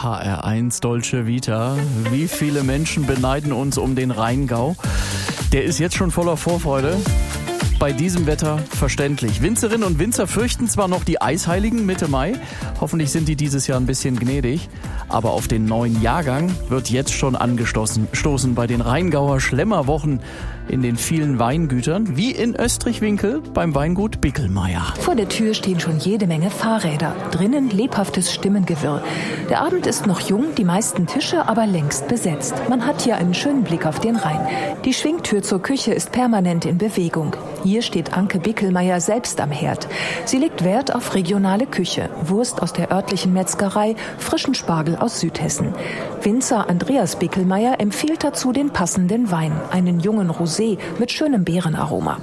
HR1 Dolce Vita. Wie viele Menschen beneiden uns um den Rheingau? Der ist jetzt schon voller Vorfreude. Bei diesem Wetter verständlich. Winzerinnen und Winzer fürchten zwar noch die Eisheiligen Mitte Mai. Hoffentlich sind die dieses Jahr ein bisschen gnädig. Aber auf den neuen Jahrgang wird jetzt schon angestoßen bei den Rheingauer Schlemmerwochen in den vielen Weingütern, wie in Österreich-Winkel beim Weingut Bickelmeier. Vor der Tür stehen schon jede Menge Fahrräder. Drinnen lebhaftes Stimmengewirr. Der Abend ist noch jung, die meisten Tische aber längst besetzt. Man hat hier einen schönen Blick auf den Rhein. Die Schwingtür zur Küche ist permanent in Bewegung. Hier steht Anke Bickelmeier selbst am Herd. Sie legt Wert auf regionale Küche. Wurst aus der örtlichen Metzgerei, frischen Spargel aus Südhessen. Winzer Andreas Bickelmeier empfiehlt dazu den passenden Wein, einen jungen Rosé mit schönem Beerenaroma.